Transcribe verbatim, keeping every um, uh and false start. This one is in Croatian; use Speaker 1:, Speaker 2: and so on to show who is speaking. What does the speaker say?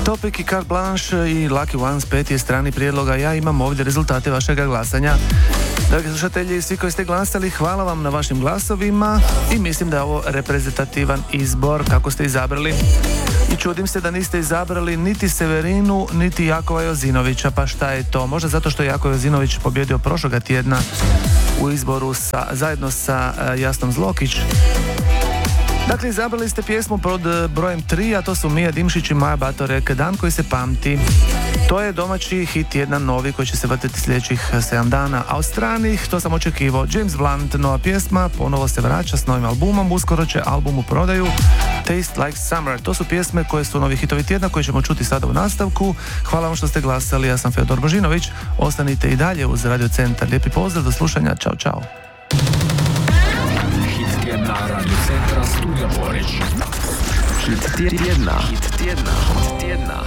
Speaker 1: Topic i Carte Blanche i Lucky Ones peti je strani prijedloga. Ja imam ovdje rezultate vašega glasanja. Dragi slušatelji, svi koji ste glasali, hvala vam na vašim glasovima i mislim da je ovo reprezentativan izbor kako ste izabrali. I čudim se da niste izabrali niti Severinu, niti Jakova Jozinovića. Pa šta je to? Možda zato što je Jako Jozinović pobjedio prošloga tjedna u izboru sa, zajedno sa uh, Jasnom Zlokić. Dakle, izabrali ste pjesmu pod brojem tri, a to su Mija Dimšić i Maja Batorek, Dan koji se pamti. To je domaći hit, jedan novi koji će se vrtiti sljedećih sedam dana, a od stranih, to sam očekivao, James Blunt, nova pjesma, ponovo se vraća s novim albumom, uskoro će album u prodaju, Taste Like Summer. To su pjesme koje su novi hitovi tjedna, koje ćemo čuti sada u nastavku. Hvala vam što ste glasali, ja sam Fedor Božinović, ostanite i dalje uz Radio Centar. Lijepi pozdrav, do slušanja, čao, čao.
Speaker 2: Na Radio Centra Studio Poreć. Hit tjedna. Hit tjedna. Hit tjedna.